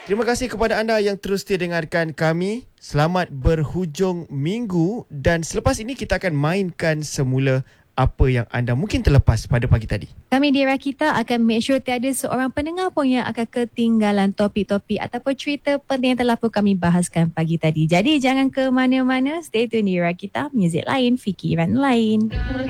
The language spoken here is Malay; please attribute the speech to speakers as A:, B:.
A: Terima kasih kepada anda yang terus setia dengarkan kami. Selamat berhujung minggu dan selepas ini kita akan mainkan semula apa yang anda mungkin terlepas pada pagi tadi.
B: Kami di Rakita akan make sure tiada seorang pendengar pun yang akan ketinggalan topik-topik ataupun cerita penting yang telah pun kami bahaskan pagi tadi. Jadi jangan ke mana-mana, stay tune di Rakita, muzik lain, fikiran lain.